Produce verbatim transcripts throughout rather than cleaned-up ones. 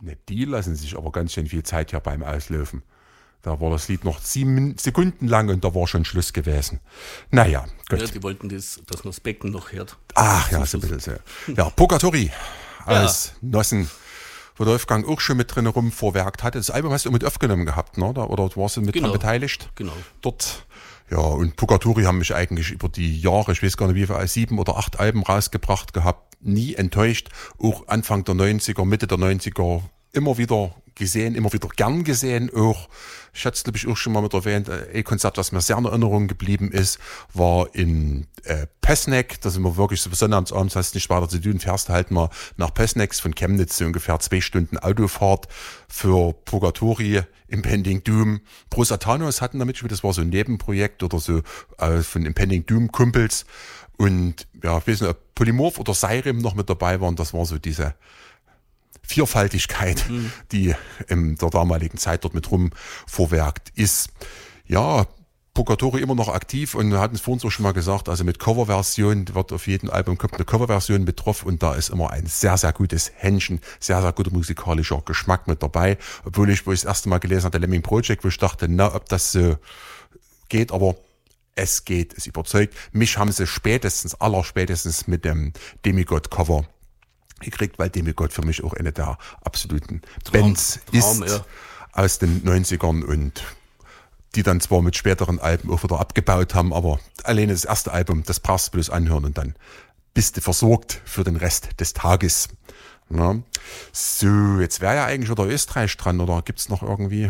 Ne, die lassen sich aber ganz schön viel Zeit hier beim Auslaufen. Da war das Lied noch sieben Sekunden lang und da war schon Schluss gewesen. Naja, gut. Ja, die wollten, das, dass man das Becken noch hört. Ach ja, so ein bisschen so. Ja, Purgatory aus ja. Nossen, wo der Wolfgang auch schon mit drin rumvorwerkt hatte. Das Album hast du mit aufgenommen gehabt, ne? Oder warst du mit genau. dran beteiligt? Genau. Dort. Ja, und Purgatory haben mich eigentlich über die Jahre, ich weiß gar nicht wie viel, sieben oder acht Alben rausgebracht gehabt, nie enttäuscht. Auch Anfang der neunziger, Mitte der neunziger immer wieder gesehen, immer wieder gern gesehen. Auch, ich hatte es glaube ich auch schon mal mit erwähnt, ein Konzert, was mir sehr in Erinnerung geblieben ist, war in äh, Pößneck. Da sind wir wirklich so besonders abends, hast nicht weiter zu tun, fährst halt mal nach Pößneck von Chemnitz, so ungefähr zwei Stunden Autofahrt für Purgatory, Impending Doom. Pro Satanos hatten damit gespielt, das war so ein Nebenprojekt oder so äh, von Impending Doom Kumpels. Und ja, ich weiß nicht, ob Polymorph oder Seirim noch mit dabei waren, das war so diese Vierfaltigkeit, mhm. die in der damaligen Zeit dort mit rum vorwerkt ist. Ja, Purgatory immer noch aktiv und wir hatten es vorhin so schon mal gesagt, also mit Coverversion wird auf jedem Album kommt eine Coverversion mit drauf und da ist immer ein sehr, sehr gutes Händchen, sehr, sehr guter musikalischer Geschmack mit dabei. Obwohl ich, wo ich das erste Mal gelesen hatte, Lemming Project, wo ich dachte, na, ob das so geht, aber es geht, es überzeugt. Mich haben sie spätestens, allerspätestens mit dem Demigod-Cover gekriegt, weil Demigod für mich auch eine der absoluten Traum, Bands Traum, ist ja. aus den neunzigern und die dann zwar mit späteren Alben auch wieder abgebaut haben, aber alleine das erste Album, das brauchst du bloß anhören und dann bist du versorgt für den Rest des Tages. Ja. So, jetzt wäre ja eigentlich wieder Österreich dran, oder gibt's noch irgendwie?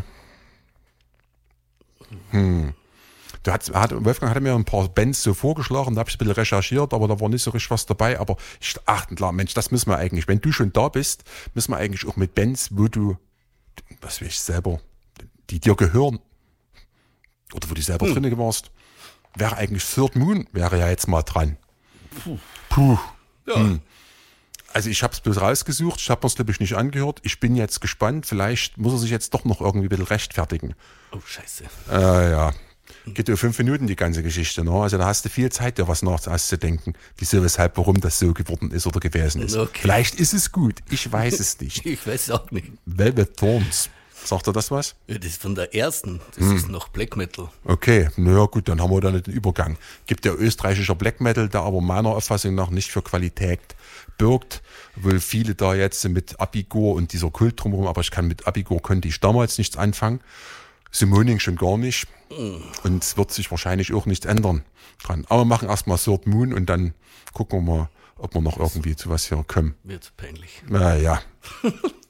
Hm. Du hat, hat, Wolfgang hatte mir ein paar Bands so vorgeschlagen, da habe ich ein bisschen recherchiert, aber da war nicht so richtig was dabei. Aber ich dachte, klar, Mensch, das müssen wir eigentlich, wenn du schon da bist, müssen wir eigentlich auch mit Bands, wo du, was weiß ich selber, die dir gehören, oder wo du selber hm. drin warst, wäre eigentlich Third Moon, wäre ja jetzt mal dran. Puh. Puh. Ja. Hm. Also ich habe es bloß rausgesucht, ich habe mir es glaube ich nicht angehört. Ich bin jetzt gespannt, vielleicht muss er sich jetzt doch noch irgendwie ein bisschen rechtfertigen. Oh, scheiße. Äh, ja. Geht ja fünf Minuten die ganze Geschichte, ne? Also da hast du viel Zeit, dir was nachzudenken, wieso, weshalb, warum das so geworden ist oder gewesen ist. Okay. Vielleicht ist es gut, ich weiß es nicht. Ich weiß es auch nicht. Velvet Thorns, sagt er das was? Ja, das ist von der ersten, das hm. ist noch Black Metal. Okay, naja gut, dann haben wir da den Übergang. Gibt ja österreichischer Black Metal, der aber meiner Auffassung nach nicht für Qualität birgt, weil viele da jetzt mit Abigor und dieser Kult drumherum, aber ich kann mit Abigor konnte ich damals nichts anfangen. Simoning schon gar nicht. Und es wird sich wahrscheinlich auch nichts ändern dran. Aber wir machen erstmal Third Moon und dann gucken wir mal, ob wir noch irgendwie zu was hier kommen. Wird peinlich. Naja.